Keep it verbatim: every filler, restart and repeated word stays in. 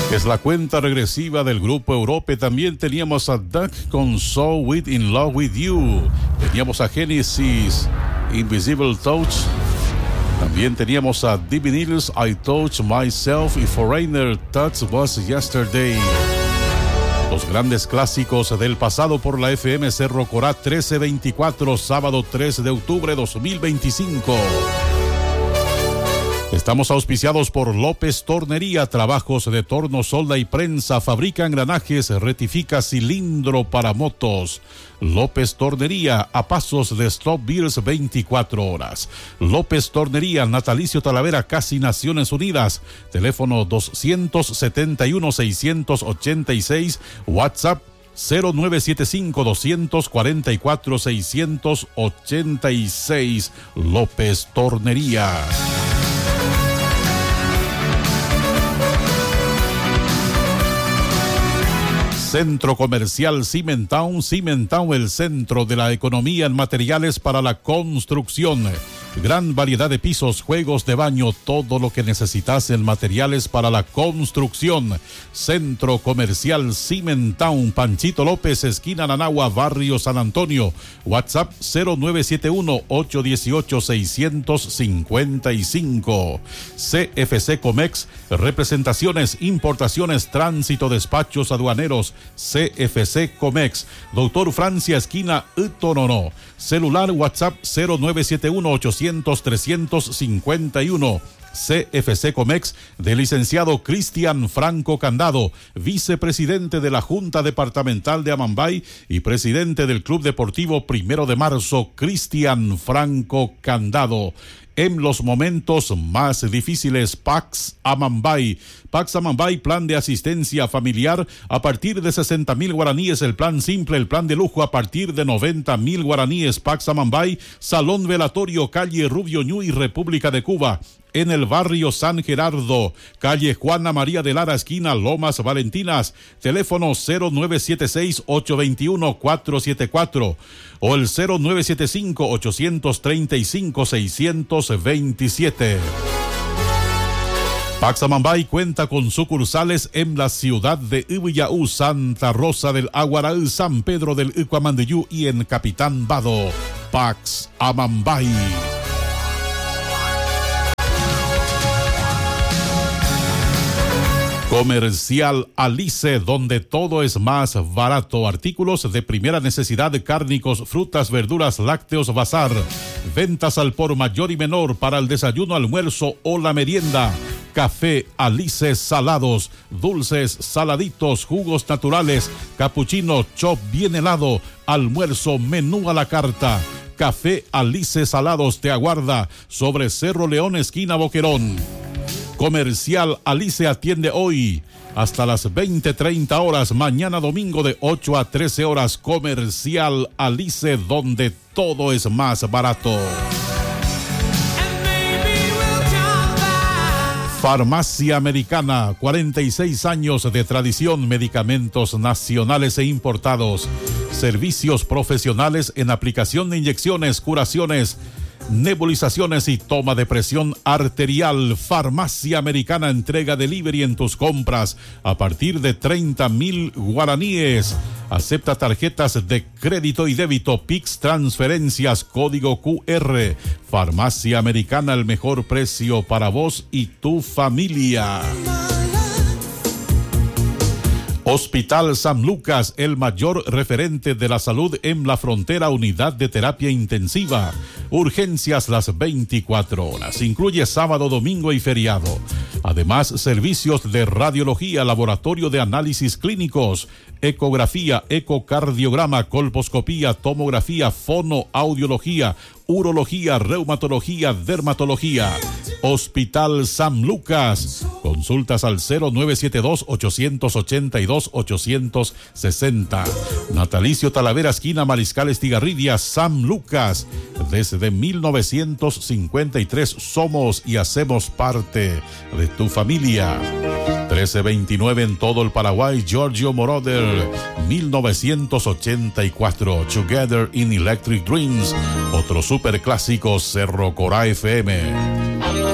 Es la cuenta regresiva del Grupo Europe. También teníamos a Duck con So With In Love With You. Teníamos a Genesis, Invisible Touch. También teníamos a Divinils, I Touch Myself, y Foreigner, That Was Yesterday. Los grandes clásicos del pasado por la F M Cerro Corá, trece veinticuatro, sábado tres de octubre dos mil veinticinco. Estamos auspiciados por López Tornería, trabajos de torno, solda y prensa, fabrica engranajes, rectifica cilindro para motos. López Tornería, a pasos de Stop Beers veinticuatro horas. López Tornería, Natalicio Talavera, casi Naciones Unidas. Teléfono dos siete uno, seis ocho seis, WhatsApp cero nueve siete cinco, dos cuatro cuatro, seis ocho seis. López Tornería. Centro Comercial Cimentown, Cimentown, el centro de la economía en materiales para la construcción. Gran variedad de pisos, juegos de baño, todo lo que necesitas en materiales para la construcción. Centro Comercial Cimentown, Panchito López, esquina Nanagua, barrio San Antonio. WhatsApp cero nueve siete uno, ocho uno ocho, seis cinco cinco. C F C Comex, representaciones, importaciones, tránsito, despachos aduaneros. C F C Comex, Doctor Francia, esquina Utonono. Celular WhatsApp cero nueve siete uno, ochocientos, trescientos cincuenta y uno. C F C Comex, del licenciado Cristian Franco Candado, vicepresidente de la Junta Departamental de Amambay y presidente del Club Deportivo Primero de Marzo, Cristian Franco Candado. En los momentos más difíciles, Pax Amambay. Pax Amambay, plan de asistencia familiar a partir de sesenta mil guaraníes, el plan simple, el plan de lujo a partir de noventa mil guaraníes. Pax Amambay, Salón Velatorio, calle Rubio Ñuy, República de Cuba. En el barrio San Gerardo, calle Juana María de Lara, esquina Lomas Valentinas. Teléfono cero nueve siete seis, ocho dos uno, cuatro siete cuatro o el cero nueve siete cinco, ocho tres cinco, seis dos siete. Pax Amambay cuenta con sucursales en la ciudad de Ubiyaú, Santa Rosa del Aguaraú, San Pedro del Ucuamandiyú y en Capitán Bado. Pax Amambay. Comercial Alice, donde todo es más barato. Artículos de primera necesidad, cárnicos, frutas, verduras, lácteos, bazar. Ventas al por mayor y menor para el desayuno, almuerzo o la merienda. Café Alice, salados, dulces, saladitos, jugos naturales, capuchino, chop bien helado, almuerzo, menú a la carta. Café Alice Salados te aguarda sobre Cerro León, esquina Boquerón. Comercial Alice atiende hoy hasta las veinte treinta horas, mañana domingo de ocho a trece horas. Comercial Alice, donde todo es más barato. Farmacia Americana, cuarenta y seis años de tradición, medicamentos nacionales e importados, servicios profesionales en aplicación de inyecciones, curaciones, nebulizaciones y toma de presión arterial. Farmacia Americana, entrega delivery en tus compras a partir de treinta mil guaraníes. Acepta tarjetas de crédito y débito, Pix, transferencias, código Q R. Farmacia Americana, el mejor precio para vos y tu familia. Hospital San Lucas, el mayor referente de la salud en la frontera, unidad de terapia intensiva. Urgencias las veinticuatro horas. Incluye sábado, domingo y feriado. Además, servicios de radiología, laboratorio de análisis clínicos, ecografía, ecocardiograma, colposcopía, tomografía, fonoaudiología, urología, reumatología, dermatología. Hospital San Lucas. Consultas al cero nueve siete dos, ocho ocho dos, ocho seis cero. Natalicio Talavera, esquina Mariscal Estigarribia, San Lucas. Desde mil novecientos cincuenta y tres somos y hacemos parte de tu familia. trece veintinueve en todo el Paraguay, Giorgio Moroder, mil novecientos ochenta y cuatro. Together in Electric Dreams, otro superclásico, Cerro Corá F M.